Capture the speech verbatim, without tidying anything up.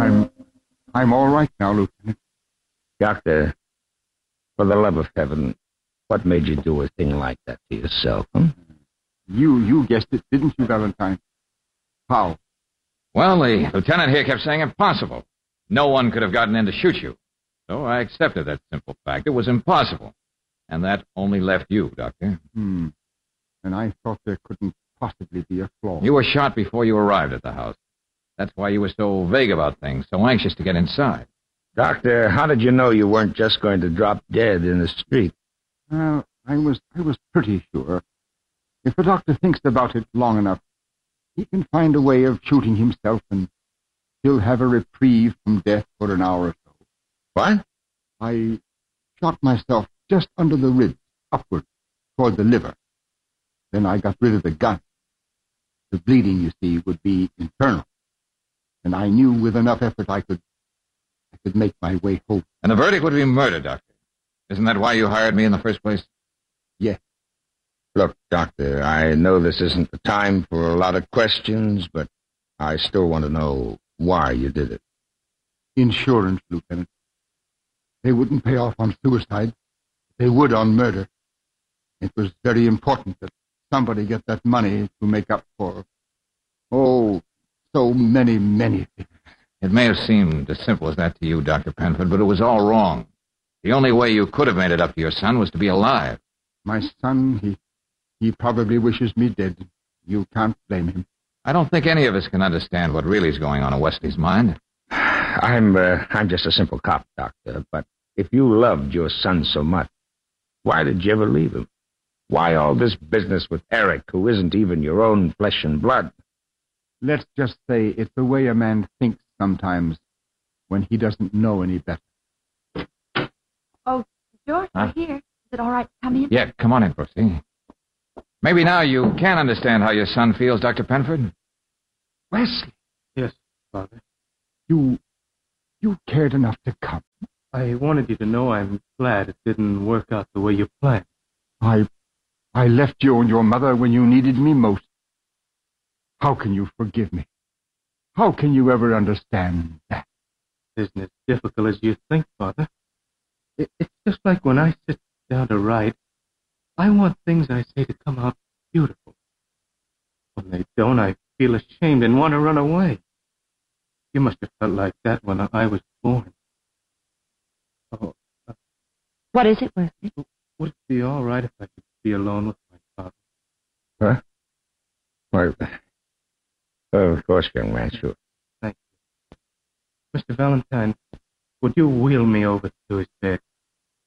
I'm... I'm all right now, Lieutenant. Doctor, for the love of heaven, what made you do a thing like that to yourself, huh? You, you guessed it, didn't you, Valentine? How? Well, the lieutenant here kept saying impossible. No one could have gotten in to shoot you. So I accepted that simple fact. It was impossible. And that only left you, Doctor. Hmm. And I thought there couldn't possibly be a flaw. You were shot before you arrived at the house. That's why you were so vague about things, so anxious to get inside. Doctor, how did you know you weren't just going to drop dead in the street? Well, I was, I was pretty sure. If a doctor thinks about it long enough, he can find a way of shooting himself and he'll have a reprieve from death for an hour or so. What? I shot myself just under the ribs, upward, toward the liver. Then I got rid of the gun. The bleeding, you see, would be internal. And I knew with enough effort I could, I could make my way home. And the verdict would be murder, Doctor. Isn't that why you hired me in the first place? Yes. Look, Doctor, I know this isn't the time for a lot of questions, but I still want to know why you did it. Insurance, Lieutenant. They wouldn't pay off on suicide. They would on murder. It was very important that somebody get that money to make up for, oh, so many, many things. It may have seemed as simple as that to you, Doctor Penford, but it was all wrong. The only way you could have made it up to your son was to be alive. My son, he, he probably wishes me dead. You can't blame him. I don't think any of us can understand what really is going on in Wesley's mind. I'm, uh, I'm just a simple cop, Doctor, but if you loved your son so much, why did you ever leave him? Why all this business with Eric, who isn't even your own flesh and blood? Let's just say it's the way a man thinks sometimes when he doesn't know any better. Oh, George, huh? You're here. Is it all right to come in? Yeah, come on in, Brooksy. Maybe now you can understand how your son feels, Doctor Penford. Wesley. Yes, Father. You, you cared enough to come. I wanted you to know I'm glad it didn't work out the way you planned. I, I left you and your mother when you needed me most. How can you forgive me? How can you ever understand that? It isn't as difficult as you think, Father. It, it's just like when I sit down to write, I want things I say to come out beautiful. When they don't, I feel ashamed and want to run away. You must have felt like that when I was born. Oh, uh, What is it, Wesley? would it be all right if I could be alone with my father? Huh? Why, oh, of course, young man, sure. Thank you. Mister Valentine, would you wheel me over to his bed?